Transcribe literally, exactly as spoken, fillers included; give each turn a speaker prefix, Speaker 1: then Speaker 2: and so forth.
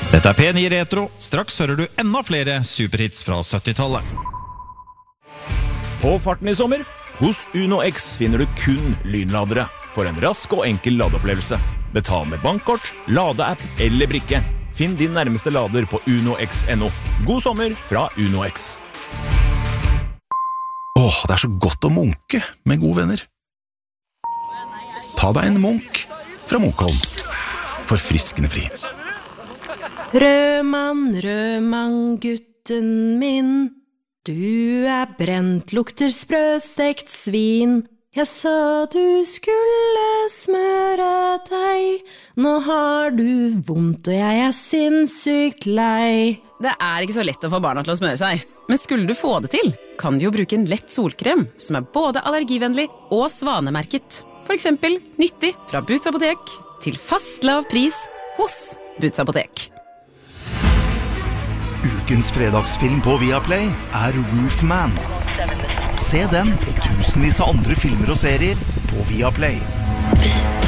Speaker 1: Dette er P ni Retro. Straks hører du enda flere superhits fra syttitallet.
Speaker 2: På farten i sommer, hos Uno X finner du kun lynladere for en rask og enkel ladeopplevelse. Betal med bankkort, ladeapp eller brikke. Finn din nærmeste lader på uno x punktum no. God sommer fra Uno X.
Speaker 3: Åh, det er så godt å munke med gode venner. Ta deg en munk fra Munkholm. Forfriskende fri.
Speaker 4: Rødmann, rødmann, gutten min, du er brent, lukter sprøstekt svin. Jeg sa du skulle smøre deg, nå har du vondt og jeg er sinnssykt lei.
Speaker 5: Det er ikke så lett å få barna til å smøre seg, men skulle du få det til, kan du jo bruke en lett solkrem som er både allergivennlig og svanemerket. For eksempel nyttig fra Boots Apotek til fast lav pris hos Boots Apotek.
Speaker 6: Ukens fredagsfilm på Viaplay er Roofman. Se den og tusenvis av andre filmer og serier på Viaplay.